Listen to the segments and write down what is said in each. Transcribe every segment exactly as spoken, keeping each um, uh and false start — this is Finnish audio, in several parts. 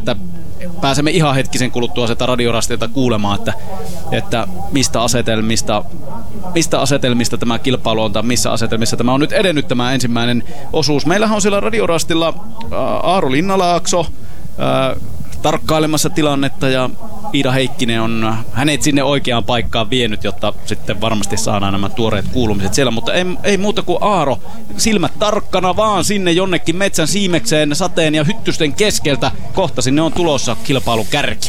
että pääsemme ihan hetkisen kuluttua sitä radiorastilta kuulemaan, että, että mistä asetelmista, mistä asetelmista tämä kilpailu on tai missä asetelmissa tämä on nyt edennyt tämä ensimmäinen osuus. Meillähän on siellä radiorastilla Aaro Linnalaakso ää, tarkkailemassa tilannetta ja Iida Heikkinen on hänet sinne oikeaan paikkaan vienyt, jotta sitten varmasti saadaan nämä tuoreet kuulumiset siellä, mutta ei, ei muuta kuin Aaro, silmät tarkkana vaan sinne jonnekin metsän siimekseen sateen ja hyttysten keskeltä. Kohta sinne on tulossa kilpailukärki.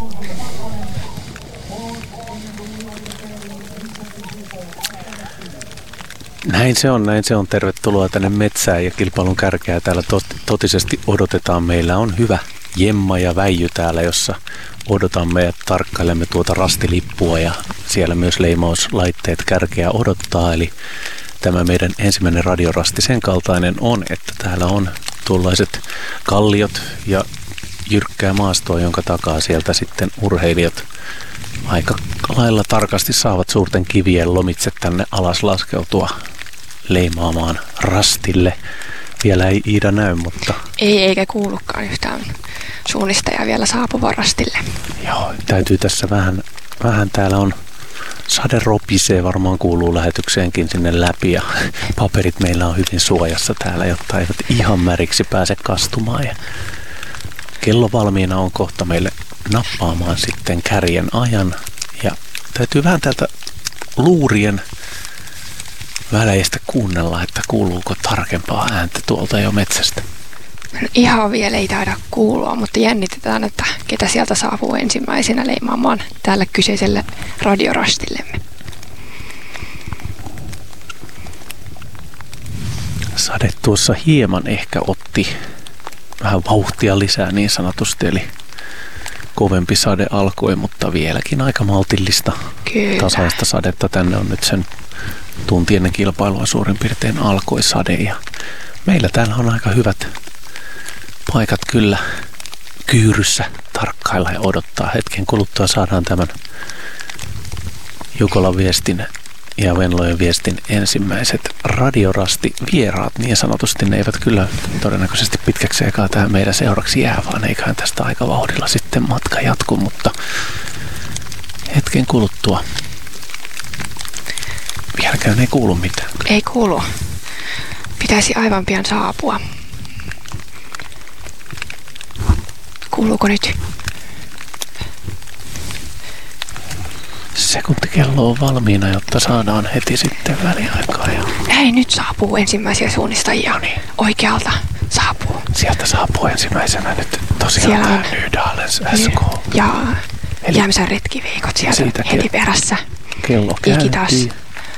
Näin se on, näin se on. Tervetuloa tänne metsään ja kilpailun kärkeä täällä tot- totisesti odotetaan. Meillä on hyvä Jemma ja Väijy täällä, jossa odotamme ja tarkkailemme tuota rastilippua ja siellä myös leimauslaitteet kärkeä odottaa. Eli tämä meidän ensimmäinen radiorasti sen kaltainen on, että täällä on tuollaiset kalliot ja jyrkkää maastoa, jonka takaa sieltä sitten urheilijat aika lailla tarkasti saavat suurten kivien lomitse tänne alas laskeutua leimaamaan rastille. Vielä ei Iida näy, mutta... Ei, eikä kuulukaan yhtään suunnistajaa vielä saapuvan rastille. Joo, täytyy tässä vähän, vähän täällä on sade ropisee, varmaan kuuluu lähetykseenkin sinne läpi ja paperit meillä on hyvin suojassa täällä, jotta eivät ihan märiksi pääse kastumaan. Ja kello valmiina on kohta meille nappaamaan sitten kärjen ajan ja täytyy vähän täältä luurien väleistä kuunnella, että kuuluuko tarkempaa ääntä tuolta jo metsästä. Ihan vielä ei taida kuulua, mutta jännitetään, että ketä sieltä saapuu ensimmäisenä leimaamaan tälle kyseiselle radiorastillemme. Sade tuossa hieman ehkä otti vähän vauhtia lisää niin sanotusti, eli kovempi sade alkoi, mutta vieläkin aika maltillista. Kyllä. Tasaista sadetta. Tänne on nyt sen tunti ennen kilpailua suurin piirtein alkoi sade ja meillä täällä on aika hyvät paikat kyllä kyyryssä tarkkailla ja odottaa. Hetken kuluttua saadaan tämän Jukolan viestin ja Venlojen viestin ensimmäiset radiorasti vieraat. Niin sanotusti ne eivät kyllä todennäköisesti pitkäksi aikaa tähän meidän seuraksi jää, vaan eiköhän tästä aika vauhdilla sitten matka jatku, mutta hetken kuluttua vieläkään ei kuulu mitään. Ei kuulu. Pitäisi aivan pian saapua. Kuuluuko nyt? Sekuntikello on valmiina, jotta saadaan heti sitten väliaikaa. Ja... Ei, nyt saapuu ensimmäisiä suunnistajia. No niin. Oikealta saapuu. Sieltä saapuu ensimmäisenä nyt tosiaan siellä tämä Nydalens S K. Ja Eli... Jämsän retkiviikot sieltä siitä heti perässä. Kello Iki taas käyntiin.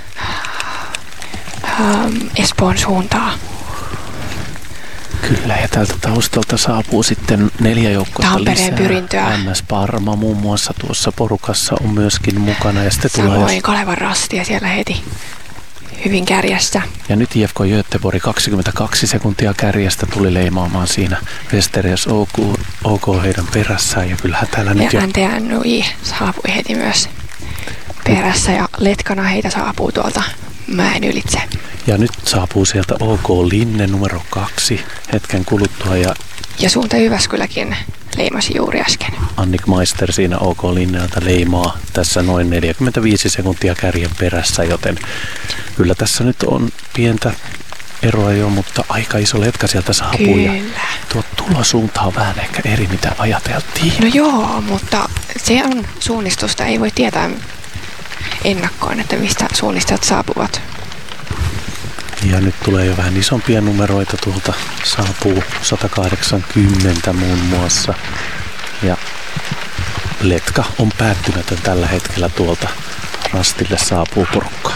Ähm, Espoon suuntaa. Kyllä, ja tältä taustalta saapuu sitten neljä joukkoista Tampereen lisää. pyrintöä. M S Parma muun muassa tuossa porukassa on myöskin mukana. Ja sitten Samoin tulee... Kalevan rastia siellä heti hyvin kärjessä. Ja nyt I F K Göteborg kaksikymmentäkaksi sekuntia kärjestä tuli leimaamaan siinä. Vesterias OK, OK heidän perässään. Ja kyllähän täällä nyt ja jo... N T N U I saapui heti myös perässä ja Letkana heitä saapuu tuolta mäen ylitse. Ja nyt saapuu sieltä OK Linne numero kaksi hetken kuluttua ja... Ja suunta Jyväskyläkin leimasi juuri äsken. Annik Maister siinä OK Linnealta leimaa tässä noin neljäkymmentäviisi sekuntia kärjen perässä, joten kyllä tässä nyt on pientä eroa jo, mutta aika iso letka sieltä saapuu. Kyllä. Ja tuo tulosuunta on vähän ehkä eri mitä ajateltiin. No joo, mutta se on suunnistusta, ei voi tietää ennakkoon, että mistä suunnistajat saapuvat. Ja nyt tulee jo vähän isompia numeroita tuolta. Saapuu sata kahdeksankymmentä muun muassa. Ja letka on päättymätön tällä hetkellä tuolta. Rastille saapuu porukkaa.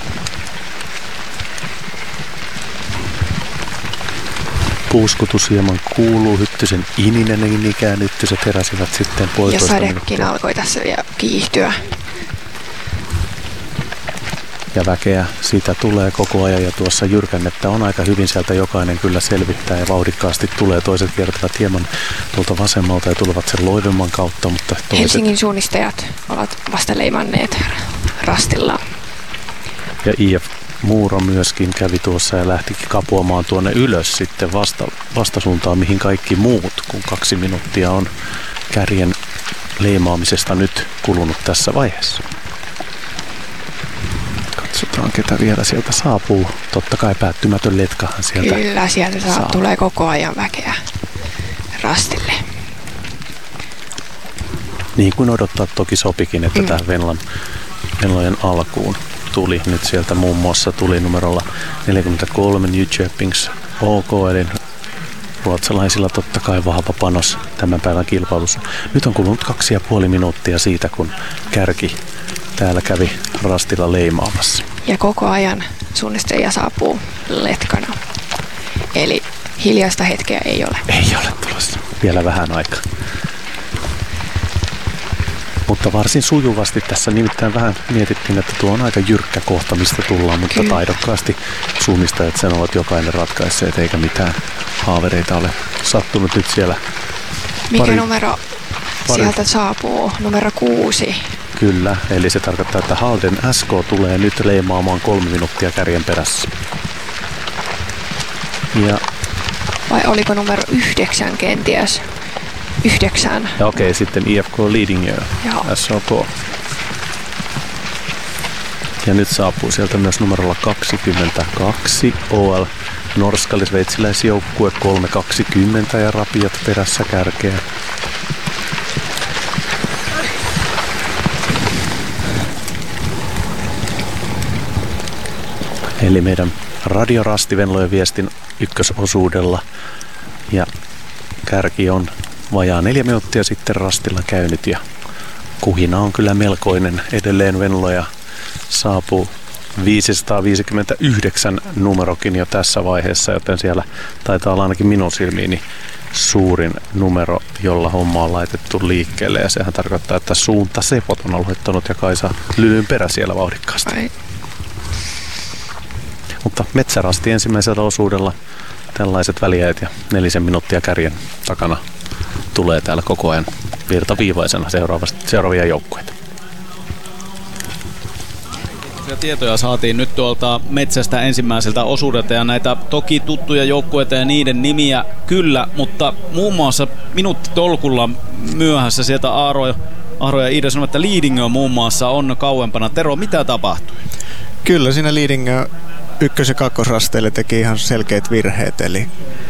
Puuskutus hieman kuuluu. Hyttysen ininen niin ikään. Hyttyset heräsivät sitten puolitoista Ja minuuttia. sadekin alkoi tässä vielä kiihtyä. Ja väkeä siitä tulee koko ajan ja tuossa jyrkännettä on aika hyvin sieltä jokainen kyllä selvittää ja vauhdikkaasti tulee. Toiset kiertävät hieman tuolta vasemmalta ja tulevat sen loivemman kautta, mutta toiset... Helsingin suunnistajat ovat vasta leimanneet rastilla. Ja I F Muuro myöskin kävi tuossa ja lähtikin kapuamaan tuonne ylös sitten vasta, vastasuuntaan, mihin kaikki muut, kun kaksi minuuttia on kärjen leimaamisesta nyt kulunut tässä vaiheessa. Katsotaan, ketä vielä sieltä saapuu. Totta kai päättymätön letkahan sieltä Kyllä, sieltä saa, saa. tulee koko ajan väkeä rastille. Niin kuin odottaa toki sopikin, että mm. tähän Venlan, Venlojen alkuun tuli. Nyt sieltä muun muassa tuli numerolla neljäkymmentäkolme Nyköpings O K, eli ruotsalaisilla totta kai vahva panos tämän päivän kilpailussa. Nyt on kulunut kaksi ja puoli minuuttia siitä, kun kärki täällä kävi rastilla leimaamassa. Ja koko ajan suunnistelija saapuu letkana. Eli hiljaista hetkeä ei ole. Ei ole tulossa. Vielä vähän aikaa. Mutta varsin sujuvasti tässä nimittäin vähän mietittiin, että tuo on aika jyrkkä kohta, mistä tullaan, mutta Kyllä. taidokkaasti suunnistajat sen ovat jokainen ratkaisseet, eikä mitään haavereita ole sattunut nyt siellä. Mikä pari, numero pari. sieltä saapuu? Numero kuusi. Kyllä, eli se tarkoittaa, että Halden S K tulee nyt leimaamaan kolme minuuttia kärjen perässä. Ja vai oliko numero yhdeksän kenties? Yhdeksän. Ja okei, okay, sitten I F K Lidingö, S O K. Ja nyt saapuu sieltä myös numerolla kaksikymmentäkaksi O L Norskali-sveitsiläisjoukkue kolme kaksikymmentä ja Rapiat perässä kärkeä. Eli meidän radiorasti Venlojen viestin ykkösosuudella ja kärki on vajaa neljä minuuttia sitten rastilla käynyt ja kuhina on kyllä melkoinen. Edelleen Venloja saapuu viisisataaviisikymmentäyhdeksän numerokin jo tässä vaiheessa, joten siellä taitaa olla ainakin minun silmiini suurin numero, jolla homma on laitettu liikkeelle. Ja sehän tarkoittaa, että suunta Sepot on aloittanut ja Kaisa Lylyn perä siellä vauhdikkaasti. Ai. Mutta metsärasti ensimmäisellä osuudella tällaiset väliäät ja nelisen minuuttia kärjen takana tulee täällä koko ajan virtaviivaisena seuraavia joukkueita. Tietoja saatiin nyt tuolta metsästä ensimmäiseltä osuudelta ja näitä toki tuttuja joukkueita ja niiden nimiä kyllä, mutta muun muassa minuuttitolkulla myöhässä sieltä Aaro, Aaro ja Iida sanoi, että Lidingö muun muassa on kauempana. Tero, mitä tapahtui? Kyllä siinä Lidingö ykkös- ja kakkosrasteille teki ihan selkeät virheet, eli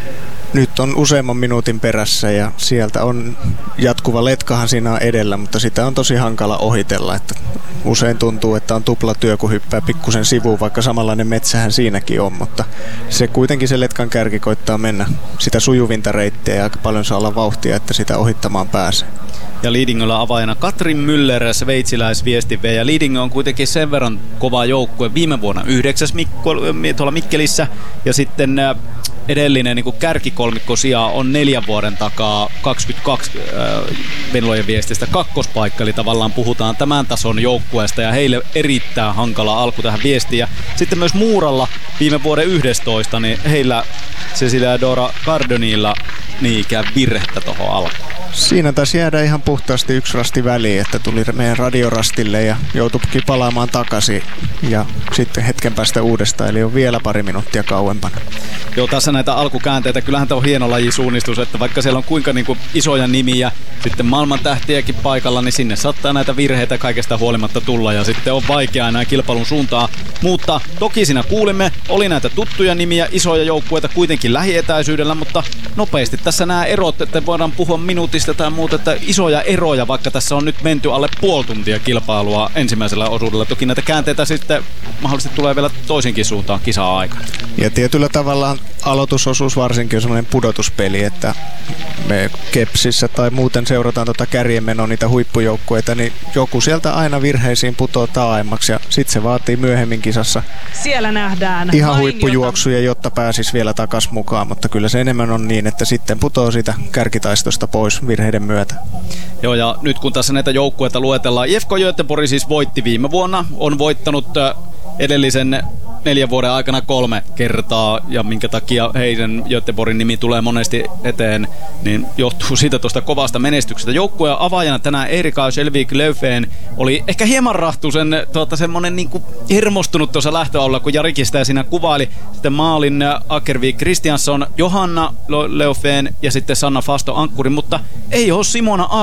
nyt on useamman minuutin perässä ja sieltä on jatkuva letkahan siinä edellä, mutta sitä on tosi hankala ohitella. Että usein tuntuu, että on tuplatyö, kun hyppää pikkusen sivuun, vaikka samanlainen metsähän siinäkin on, mutta se kuitenkin se letkan kärki koittaa mennä sitä sujuvinta reittiä ja aika paljon saa olla vauhtia, että sitä ohittamaan pääsee. Ja Lidingöllä avaajana Katrin Müller, sveitsiläisviestinvejä. Ja Lidingö on kuitenkin sen verran kova joukkue. Viime vuonna yhdeksäs Mikko, tuolla Mikkelissä ja sitten edellinen niin kärkikolmikko sijaa on neljän vuoden takaa kaksikymmentäkaksi äh, Venlojen viestistä kakkospaikka, eli tavallaan puhutaan tämän tason joukkueesta ja heille erittäin hankala alku tähän viestiin. Ja sitten myös Muuralla viime vuoden yksitoista, niin heillä Cecilia ja Dora Cardonilla niinkään virhettä tuohon alkuun. Siinä taisi jäädä ihan puhtaasti yksi rasti väliin, että tuli meidän radiorastille ja joutuikin palaamaan takaisin ja sitten hetken päästä uudestaan, eli on vielä pari minuuttia kauempana. Joo, tässä näitä alkukäänteitä. Kyllähän tämä on hieno lajisuunnistus, että vaikka siellä on kuinka niin kuin isoja nimiä, sitten maailman tähtiäkin paikalla, niin sinne saattaa näitä virheitä kaikesta huolimatta tulla ja sitten on vaikea enää kilpailun suuntaa. Mutta toki siinä kuulimme, oli näitä tuttuja nimiä, isoja joukkueita kuitenkin lähietäisyydellä, mutta nopeasti tässä nämä erot, että voidaan puhua minuutista tai muuta, että isoja eroja, vaikka tässä on nyt menty alle puoli tuntia kilpailua ensimmäisellä osuudella. Toki näitä käänteitä sitten mahdollisesti tulee vielä toisinkin suuntaan kisaa aikana. Ja tietyllä tavalla aloitusosuus varsinkin on semmoinen pudotuspeli, että me Kepsissä tai muuten seurataan tuota kärjenmenoa, niitä huippujoukkueita, niin joku sieltä aina virheisiin putoo taaemmaksi ja sitten se vaatii myöhemmin kisassa siellä nähdään ihan huippujuoksuja, jotta pääsisi vielä takas mukaan, mutta kyllä se enemmän on niin, että sitten putoo siitä kärkitaistosta pois virheiden myötä. Joo, ja nyt kun tässä näitä joukkueita luetellaan, I F K Göteborg siis voitti viime vuonna, on voittanut edellisen neljän vuoden aikana kolme kertaa, ja minkä takia heidän Göteborgin nimi tulee monesti eteen, niin johtuu siitä tuosta kovasta menestyksestä. Joukkueen avaajana tänään Erika Selvik Löfven oli ehkä hieman rahtuisen tuota, semmoinen niin kuin hermostunut tuossa lähtöalueella, kun Jarikin sitä siinä kuvaili. Sitten maalin Akervik Kristiansson, Johanna Löfven ja sitten Sanna Fasto Ankkuri, mutta ei ole Simona